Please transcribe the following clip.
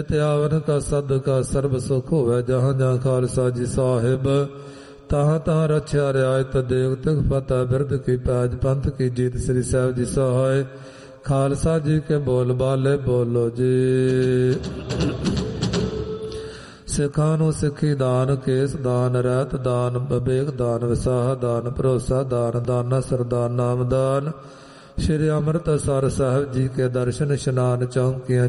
ਤਿਆਵਨ ਕਾ ਸਦਕਾ ਸਰਬ ਸੁਖ ਹੋਵੇ। ਜਹਾਂ ਜਹਾਂ ਖਾਲਸਾ ਜੀ ਸਾਹਿਬ, ਤਹਾਂ ਤਹਾਂ ਰਛਿਆ ਰਿਆਇਤ ਦੇਗ ਤਿਗ ਫਤਿਹ ਬਿਰਦ ਕੀ ਪੈਜ ਪੰਥ ਕੀ ਜੀਤ। ਸ੍ਰੀ ਸਾਹਿਬ ਜੀ ਸਹਾਇ। ਖਾਲਸਾ ਜੀ ਕੇ ਬੋਲ ਬਾਲੇ ਬੋਲੋ ਜੀ। ਸਿੱਖਾਂ ਨੂੰ ਸਿੱਖੀ ਦਾਨ, ਕੇਸ ਦਾਨ, ਰਹਿਤ ਦਾਨ, ਵਿਵੇਕ ਦਾਨ, ਵਿਸਾਹ ਦਾਨ, ਭਰੋਸਾ ਦਾਨ, ਦਾਨਾ ਸਰਦਾਨ ਨਾਮ ਦਾਨ। ਸ਼੍ਰੀ ਅੰਮ੍ਰਿਤਸਰ ਸਾਹਿਬ ਜੀ ਕੇ ਦਰਸ਼ਨ ਇਸ਼ਨਾਨ ਚੌਂਕੀਆਂ